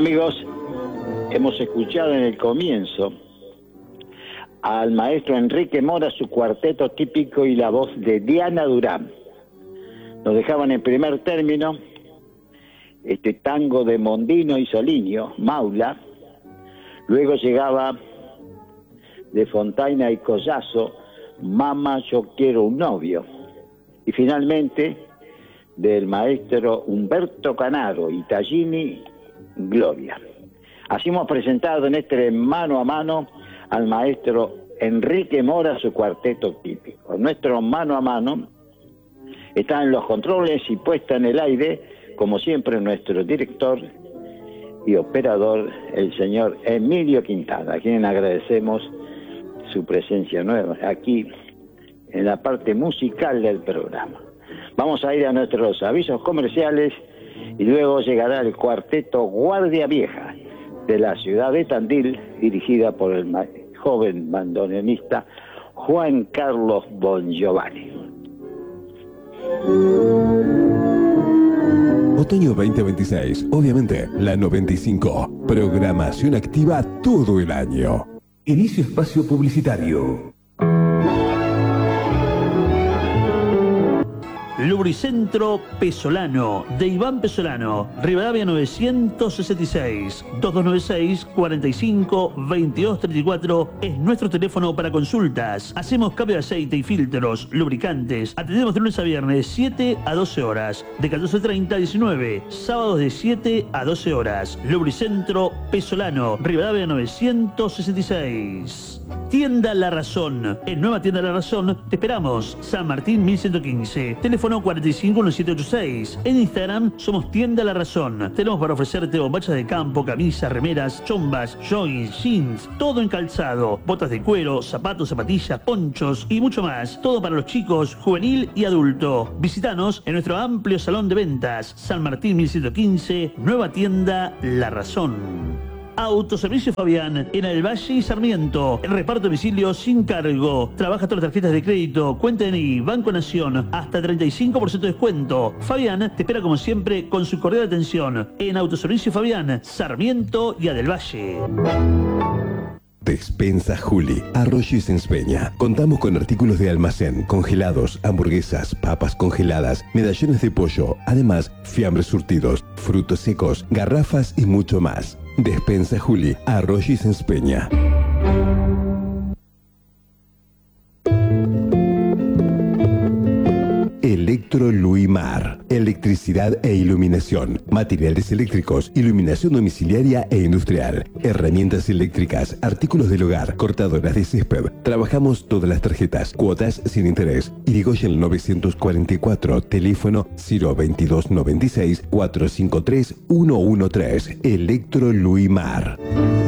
amigos, hemos escuchado en el comienzo al maestro Enrique Mora, su cuarteto típico y la voz de Diana Durán. Nos dejaban en primer término este tango de Mondino y Soliño, Maula. Luego llegaba de Fontaina y Collazo, Mamá, yo quiero un novio. Y finalmente del maestro Humberto Canaro y Tallini, Gloria. Así hemos presentado en este mano a mano al maestro Enrique Mora, su cuarteto típico. Nuestro mano a mano está en los controles y puesta en el aire, como siempre, nuestro director y operador, el señor Emilio Quintana, a quien agradecemos su presencia nueva aquí en la parte musical del programa. Vamos a ir a nuestros avisos comerciales y luego llegará el cuarteto Guardia Vieja de la ciudad de Tandil, dirigida por el joven bandoneonista Juan Carlos Bongiovanni. Otoño 2026, obviamente, la 95. Programación activa todo el año. Inicio espacio publicitario. Lubricentro Pesolano, de Iván Pesolano, Rivadavia 966, 2296-45-2234 es nuestro teléfono para consultas. Hacemos cambio de aceite y filtros, lubricantes. Atendemos de lunes a viernes 7 a 12 horas, de 14:30 a 19, sábados de 7 a 12 horas. Lubricentro Pesolano, Rivadavia 966. Tienda La Razón. En Nueva Tienda La Razón te esperamos. San Martín 1115. Teléfono 451786. En Instagram somos Tienda La Razón. Tenemos para ofrecerte bombachas de campo, camisas, remeras, chombas, joggings, jeans, todo en calzado, botas de cuero, zapatos, zapatillas, ponchos y mucho más. Todo para los chicos, juvenil y adulto. Visítanos en nuestro amplio salón de ventas. San Martín 1115. Nueva Tienda La Razón. Autoservicio Fabián, en el Valle y Sarmiento. El reparto de domicilio sin cargo. Trabaja todas las tarjetas de crédito, cuenta DNI, Banco Nación, hasta 35% de descuento. Fabián te espera como siempre con su cordial atención en Autoservicio Fabián, Sarmiento y Del Valle. Despensa Juli, Arroyo y Senspeña. Contamos con artículos de almacén, congelados, hamburguesas, papas congeladas, medallones de pollo, además fiambres surtidos, frutos secos, garrafas y mucho más. Despensa Juli, Arroyo y Senspeña. Electro Luimar. Electricidad e iluminación. Materiales eléctricos, iluminación domiciliaria e industrial. Herramientas eléctricas, artículos del hogar, cortadoras de césped. Trabajamos todas las tarjetas, cuotas sin interés. Irigoyen 944, teléfono 02296 453 113. Electro Luimar.